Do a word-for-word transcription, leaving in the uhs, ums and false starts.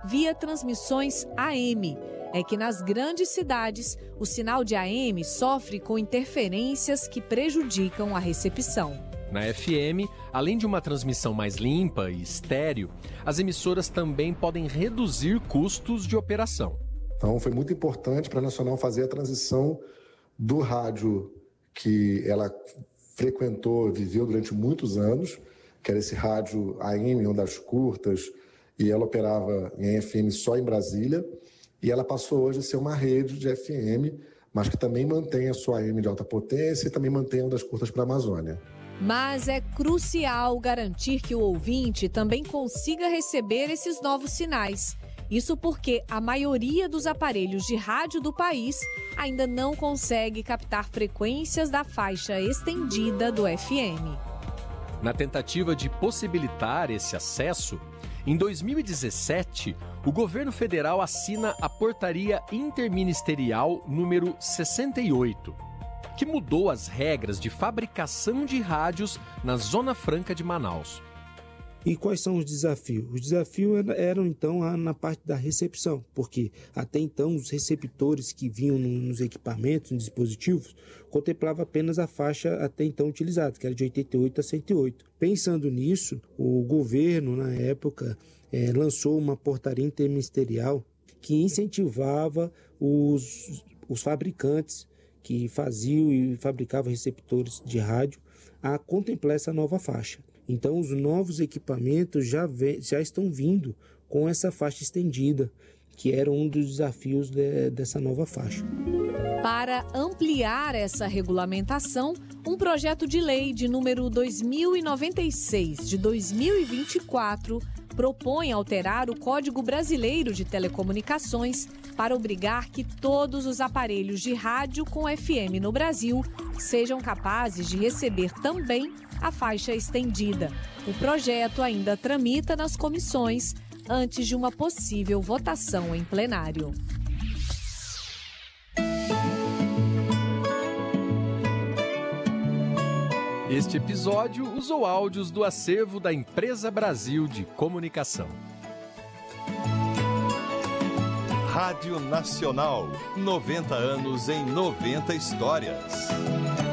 via transmissões A M. É que nas grandes cidades, o sinal de A M sofre com interferências que prejudicam a recepção. Na F M, além de uma transmissão mais limpa e estéreo, as emissoras também podem reduzir custos de operação. Então foi muito importante para a Nacional fazer a transição do rádio que ela frequentou, viveu durante muitos anos, que era esse rádio A M, ondas curtas, e ela operava em F M só em Brasília, e ela passou hoje a ser uma rede de F M, mas que também mantém a sua A M de alta potência e também mantém ondas curtas para a Amazônia. Mas é crucial garantir que o ouvinte também consiga receber esses novos sinais. Isso porque a maioria dos aparelhos de rádio do país ainda não consegue captar frequências da faixa estendida do F M. Na tentativa de possibilitar esse acesso, em dois mil e dezessete, o governo federal assina a Portaria Interministerial número sessenta e oito, que mudou as regras de fabricação de rádios na Zona Franca de Manaus. E quais são os desafios? Os desafios eram, então, na parte da recepção, porque até então os receptores que vinham nos equipamentos, nos dispositivos, contemplavam apenas a faixa até então utilizada, que era de oitenta e oito a cento e oito. Pensando nisso, o governo, na época, é, lançou uma portaria interministerial que incentivava os, os fabricantes que faziam e fabricavam receptores de rádio a contemplar essa nova faixa. Então, os novos equipamentos já, vem, já estão vindo com essa faixa estendida, que era um dos desafios de, dessa nova faixa. Para ampliar essa regulamentação, um projeto de lei de número dois mil e noventa e seis, de dois mil e vinte e quatro, propõe alterar o Código Brasileiro de Telecomunicações para obrigar que todos os aparelhos de rádio com F M no Brasil sejam capazes de receber também a faixa estendida. O projeto ainda tramita nas comissões antes de uma possível votação em plenário. Este episódio usou áudios do acervo da Empresa Brasil de Comunicação. Rádio Nacional, noventa anos em noventa histórias.